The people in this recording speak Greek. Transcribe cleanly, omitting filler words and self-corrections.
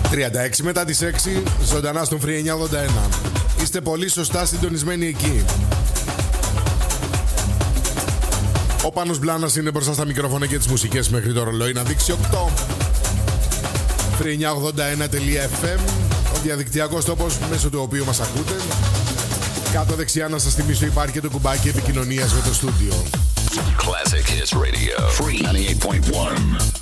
36 μετά τις 6, ζωντανά στον Free 981. Είστε πολύ σωστά συντονισμένοι εκεί. Ο Πάνος Μπλάνας είναι μπροστά στα μικρόφωνα και τις μουσικές μέχρι το ρολόι να δείξει 8. free981.fm, ο διαδικτυακός τόπος μέσω του οποίου μας ακούτε. Κάτω δεξιά να σας θυμίσω υπάρχει και το κουμπάκι επικοινωνίας με το στούντιο. Classic Hits Radio, Free 98.1.